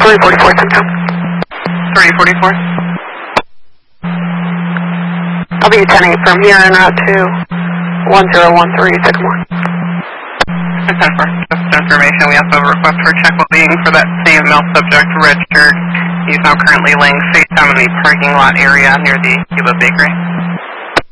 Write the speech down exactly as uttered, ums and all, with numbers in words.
three forty-four, Symptom. three forty-four. I'll be ten eight from here en route to one zero one three, Sycamore. ten four. Just information, we also have a request for check well-being for that same male subject, Richard. He's now currently laying face down in the parking lot area near the Cuba Bakery.